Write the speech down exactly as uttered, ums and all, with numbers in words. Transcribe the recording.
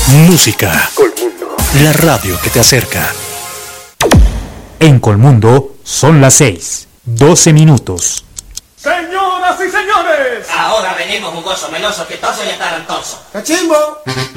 Música. Colmundo. La radio que te acerca. En Colmundo son las seis, doce minutos. Señoras y señores, ahora venimos jugoso, meloso, pistoso y atarantoso. ¡Cachimbo!